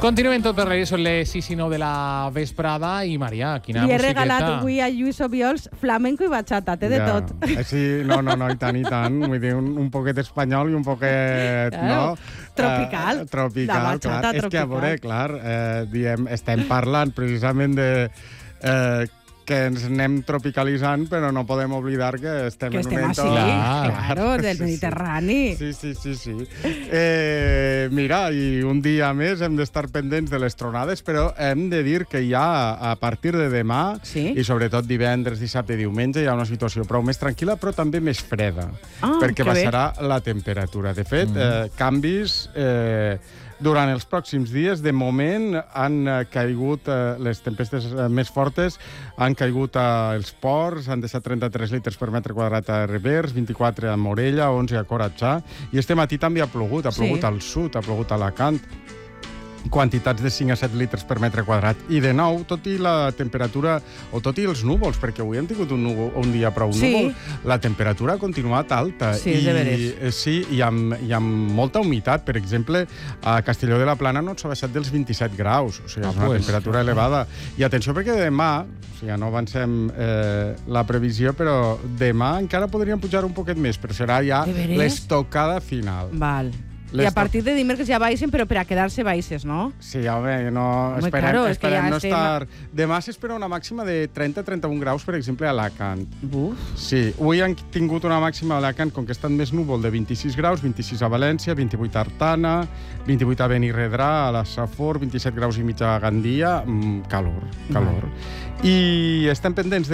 Continuem tot per l'Aire, són les 6:09 de la vesprada i Maria, quina musiqueta. Li he regalat avui a Lluís Obiols flamenco i bachata, té de tot. Sí, no, i tant. Vull dir, un poquet espanyol i un poquet, no? Tropical. Tropical, la bachata clar. És que, a veure, clar, estem parlant precisament de... que ens anem tropicalitzant, però no podem oblidar que estem en un entorn... Claro, del Mediterrani. Sí. Mira, i un dia més hem d'estar pendents de les tronades, però hem de dir que ja a partir de demà, i sobretot divendres, dissabte i diumenge, hi ha una situació prou més tranquil·la, però també més freda, perquè baixarà la temperatura. De fet, canvis... Durant els pròxims dies, de moment, han caigut les tempestes més fortes, han caigut els ports, han deixat 33 litres per metre quadrat a Revers, 24 a Morella, 11 a Coratxà, i este matí també ha plogut al sud, ha plogut a Alacant, quantitats de 5 a 7 litres per metre quadrat. I de nou, tot i la temperatura, o tot i els núvols, perquè avui hem tingut un dia prou núvol, la temperatura ha continuat alta. Sí, és de veres. Sí, i amb molta humitat. Per exemple, a Castelló de la Plana no s'ha baixat dels 27 graus, o sigui, és una temperatura elevada. I atenció, perquè demà, o sigui, no avancem la previsió, però demà encara podrien pujar un poquet més, però serà ja l'estocada final. Val. I a partir de dimecres ja baixen, però per a quedar-se baixes, no? Sí, home, esperem no estar... Demà s'espera una màxima de 30-31 graus, per exemple, a Alacant. Sí, avui han tingut una màxima a Alacant, com que estan més núvol, de 26 graus, 26 a València, 28 a Artana, 28 a Benirredrà, a la Safor, 27 graus i mig a Gandia, calor. I estem pendents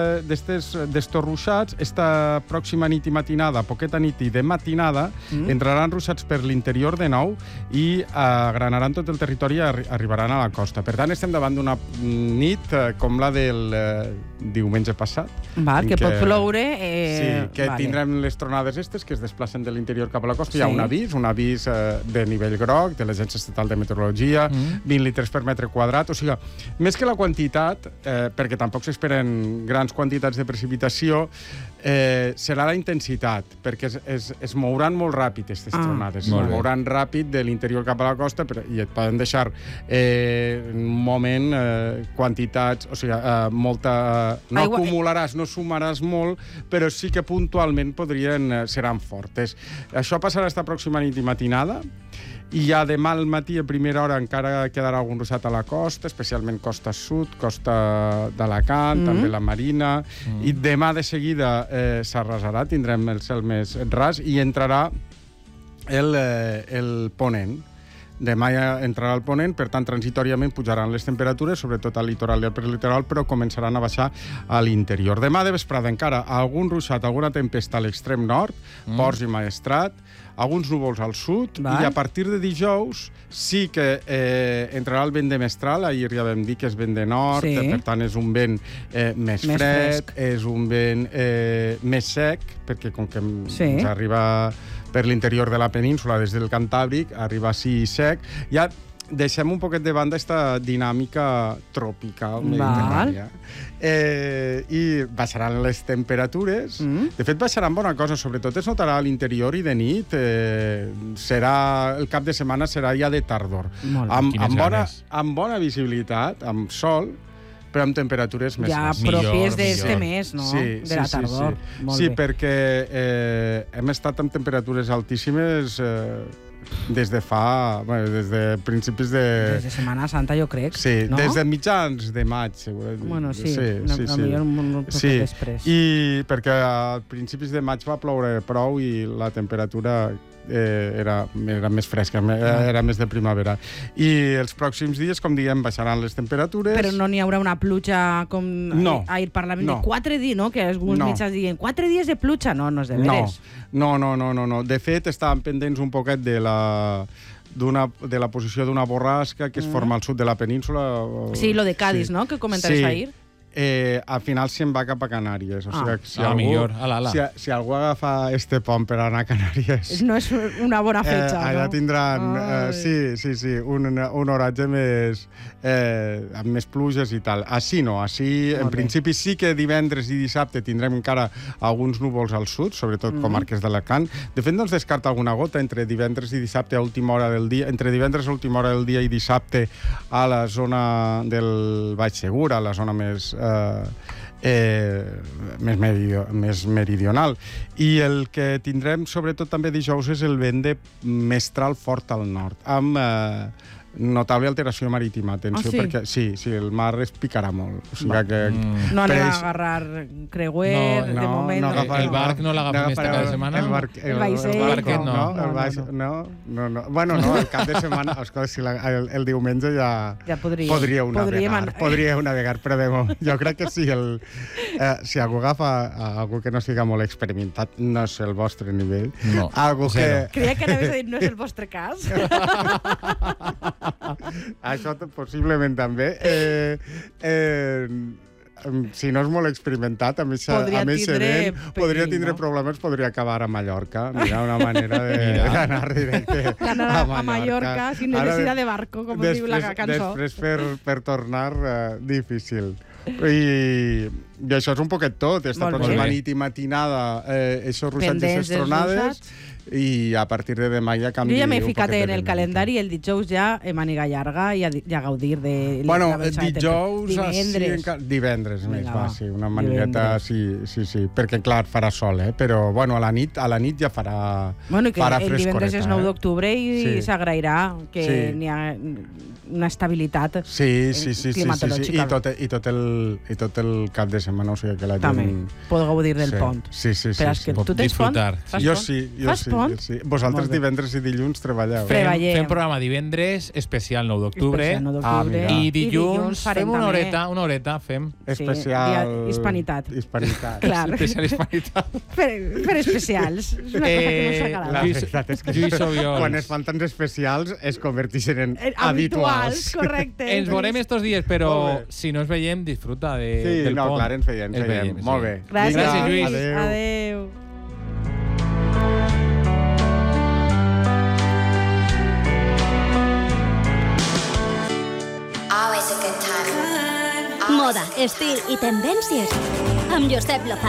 d'estos ruixats. Esta pròxima nit i matinada, poqueta nit i de matinada, entraran ruixats per l'interior de nou i agranaran tot el territori i arribaran a la costa. Per tant, estem davant d'una nit com la del diumenge passat. Que pot ploure. Sí, que tindrem les tronades que es desplacen de l'interior cap a la costa. Hi ha un avís de nivell groc de l'Agència Estatal de Meteorologia, 20 litres per metre quadrat. O sigui, més que la quantitat, perquè tampoc s'esperen grans quantitats de precipitació, serà la intensitat, perquè es mouran molt ràpid aquestes tronades. Es mouran ràpid de l'interior cap a la costa i et poden deixar en un moment quantitats, o sigui, molta... No acumularàs, no sumaràs molt, però sí que puntualment seran fortes. Això passarà esta pròxima nit i matinada, i ja demà al matí, a primera hora, encara quedarà algun ruixat a la costa, especialment costa sud, costa d'Alacant, també la Marina, i demà de seguida s'arrasarà, tindrem el cel més ras, i entrarà el ponent. Demà ja entrarà el ponent, per tant, transitoriament pujaran les temperatures, sobretot al litoral i al prelitoral, però començaran a baixar a l'interior. Demà de vesprada encara algun ruixat, alguna tempesta a l'extrem nord, Ports i Maestrat, alguns núvols al sud, i a partir de dijous sí que entrarà el vent de mestral. Ahir ja vam dir que és vent de nord, per tant és un vent més fred, és un vent més sec, perquè com que ens arriba per l'interior de la península, des del Cantàbric, arriba així sec, ja deixem un poquet de banda aquesta dinàmica tropical mediterrània. I baixaran les temperatures. De fet, baixaran bona cosa, sobretot es notarà a l'interior i de nit. El cap de setmana serà ja de tardor. Amb bona visibilitat, amb sol, però amb temperatures més baixes. Ja pròpies d'este mes, no? De la tardor. Sí, perquè hem estat amb temperatures altíssimes des de principis de... Des de Setmana Santa, jo crec. Sí, des de mitjans de maig, segurament. Bueno, sí, potser un poc després. I perquè a principis de maig va ploure prou i la temperatura era més fresca, era més de primavera. I els pròxims dies, com diem, baixaran les temperatures. Però no n'hi haurà una pluja com ahir parlàvem de 4 dies, no? Que alguns mitjans diuen 4 dies de pluja. No, no és de veres. No. De fet, estàvem pendents un poquet de la posició d'una borrasca que es forma al sud de la península. Sí, lo de Cádiz, no?, que comentaves ahir. al final se'n va cap a Canàries. O sigui, millor. Si algú agafa este pont per anar a Canàries... No és una bona fetxa, no? Allà tindran, un horatge més... amb més pluges i tal. Així no, així en principi sí que divendres i dissabte tindrem encara alguns núvols al sud, sobretot comarques d'Alacant. De fet, no es descarta alguna gota entre divendres i dissabte a última hora del dia, entre divendres a última hora del dia i dissabte a la zona del Baix Segur, a la zona més meridional. I el que tindrem, sobretot també dijous, és el vent de mestral fort al nord, amb notable alteració marítima. Atenció, perquè el mar es picarà molt. O sigui que... No anem a agarrar creuer, de moment. El barc no l'agafem esta cada setmana? El vaixell no. Bueno, no, el cap de setmana, el diumenge ja podríeu navegar, però de moment, jo crec que si algú agafa algú que no siga molt experimentat, no és el vostre nivell. No, Creia que anaves a dir no és el vostre cas. Això possiblement també. Si no és molt experimentat, a més podria tindre problemes, podria acabar a Mallorca. Mira, una manera d'anar directe a Mallorca sin necesidad de barco, com diu la cançó. Després per tornar, difícil. I això és un poquet tot. Esta pròxima nit i matinada, aquests ruixats i aquestes tronades. I a partir de demà ja canvia. Jo ja m'he ficat en el calendari el dijous ja en màniga llarga i a gaudir de... Bueno, dijous... Divendres més, va, sí, una manigueta, sí, perquè clar, farà sol, però bueno, a la nit ja farà frescoreta. Bueno, que el divendres és 9 d'octubre i s'agrairà que n'hi ha una estabilitat climatològica. I tot el cap de setmana, o sigui que la gent... També, pot gaudir del pont. Sí. Però és que tu tens pont? Jo sí. Sí. Vosaltres divendres i dilluns treballeu. Fem programa divendres, especial 9 d'octubre. I dilluns fem una horeta, fem. Especial... Hispanitat. Clar. Especial hispanitat. Per especials. És una cosa que no s'agrada. La veritat és que quan es fan tants especials es converteixen en habituals. Correcte. Ens veurem estos dies, però si no ens veiem, disfruta del pont. Sí, clar, ens veiem. Molt bé. Gràcies, Lluís. Adéu. Moda, estil i tendències amb Josep Lozano.